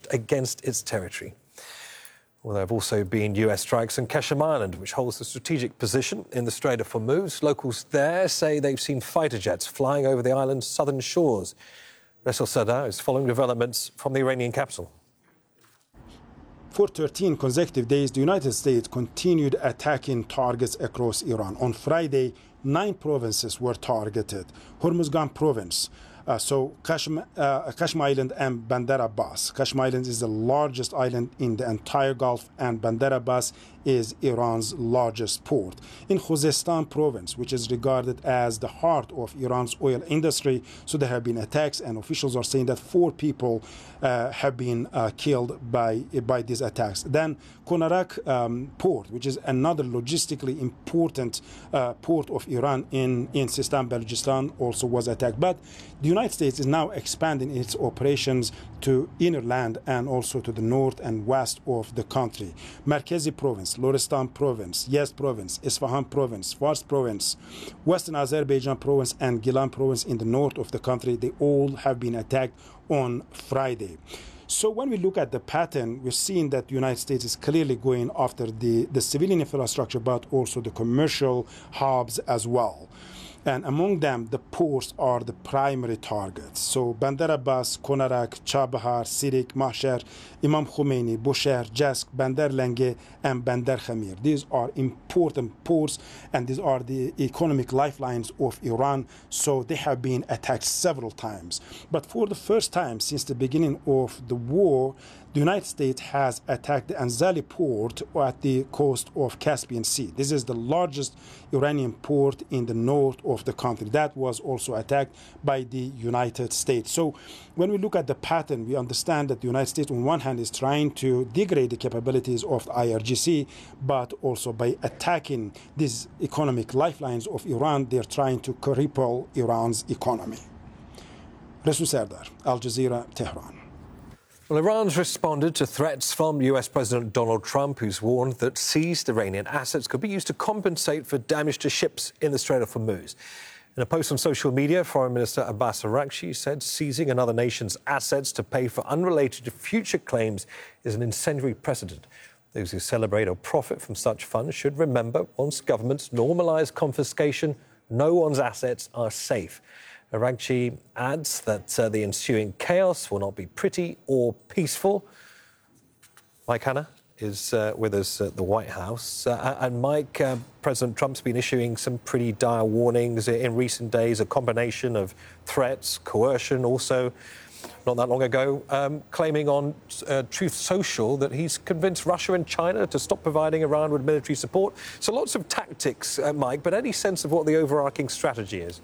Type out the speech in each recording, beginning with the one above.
against its territory. Well, there have also been US strikes on Keshem Island, which holds a strategic position in the Strait of Hormuz. Locals there say they've seen fighter jets flying over the island's southern shores. Ressel Sadar is following developments from the Iranian capital. For 13 consecutive days, the United States continued attacking targets across Iran. On Friday, 9 provinces were targeted. Hormuzgan province, Keshem Island and Bandar Abbas. Keshem Island is the largest island in the entire Gulf, and Bandar Abbas is Iran's largest port. In Khuzestan province, which is regarded as the heart of Iran's oil industry, so there have been attacks, and officials are saying that 4 people have been killed by these attacks. Then Konarak port, which is another logistically important port of Iran in Sistan, Balochistan, also was attacked. But the United States is now expanding its operations to inner land and also to the north and west of the country. Markazi province, Lorestan province, Yazd province, Isfahan province, Fars province, Western Azerbaijan province, and Gilan province in the north of the country, they all have been attacked on Friday. So when we look at the pattern, we're seeing that the United States is clearly going after the civilian infrastructure, but also the commercial hubs as well. And among them, the ports are the primary targets. So Bandar Abbas, Konarak, Chabahar, Sirik, Mahshar, Imam Khomeini, Bushehr, Jask, Bandar Lenge, and Bandar Khamir. These are important ports, and these are the economic lifelines of Iran. So they have been attacked several times. But for the first time since the beginning of the war, the United States has attacked the Anzali port at the coast of Caspian Sea. This is the largest Iranian port in the north of the country. That was also attacked by the United States. So when we look at the pattern, we understand that the United States, on one hand, is trying to degrade the capabilities of the IRGC, but also by attacking these economic lifelines of Iran, they're trying to cripple Iran's economy. Ressel Sadar, Al Jazeera, Tehran. Well, Iran's responded to threats from US President Donald Trump, who's warned that seized Iranian assets could be used to compensate for damage to ships in the Strait of Hormuz. In a post on social media, Foreign Minister Abbas Araghchi said seizing another nation's assets to pay for unrelated future claims is an incendiary precedent. Those who celebrate or profit from such funds should remember, once governments normalise confiscation, no one's assets are safe. Araghchi adds that the ensuing chaos will not be pretty or peaceful. Mike Hanna is with us at the White House. And Mike, President Trump's been issuing some pretty dire warnings in recent days, a combination of threats, coercion, also not that long ago, claiming on Truth Social that he's convinced Russia and China to stop providing Iran with military support. So lots of tactics, Mike, but any sense of what the overarching strategy is?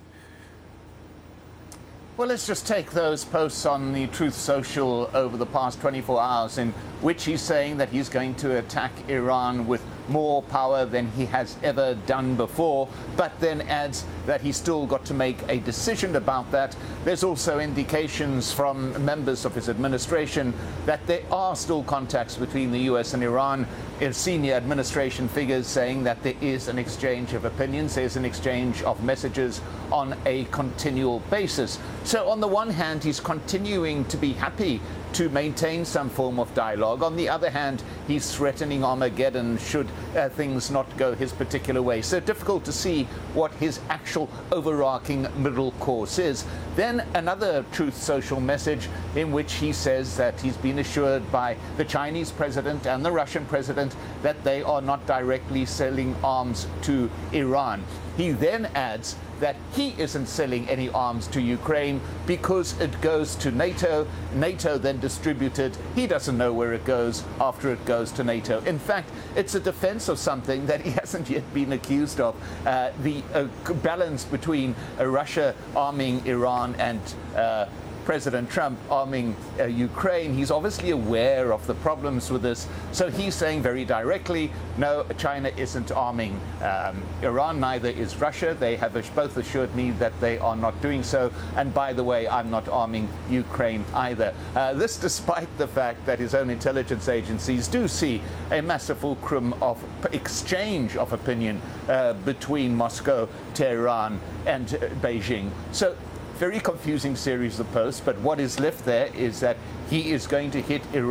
Well, let's just take those posts on the Truth Social over the past 24 hours in which he's saying that he's going to attack Iran with more power than he has ever done before, but then adds that he's still got to make a decision about that. There's also indications from members of his administration that there are still contacts between the US and Iran. Senior administration figures saying that there is an exchange of opinions, there's an exchange of messages on a continual basis. So on the one hand, he's continuing to be happy to maintain some form of dialogue. On the other hand, he's threatening Armageddon should things not go his particular way. So difficult to see what his actual overarching middle course is. Then another Truth Social message in which he says that he's been assured by the Chinese president and the Russian president that they are not directly selling arms to Iran. He then adds that he isn't selling any arms to Ukraine because it goes to NATO. NATO then distributed. He doesn't know where it goes after it goes to NATO. In fact, it's a defense of something that he hasn't yet been accused of. The balance between Russia arming Iran and President Trump arming Ukraine. He's obviously aware of the problems with this. So he's saying very directly, no, China isn't arming Iran, neither is Russia. They have both assured me that they are not doing so. And by the way, I'm not arming Ukraine either. This despite the fact that his own intelligence agencies do see a massive fulcrum of exchange of opinion between Moscow, Tehran, and Beijing. So very confusing series of posts, but what is left there is that he is going to hit Iran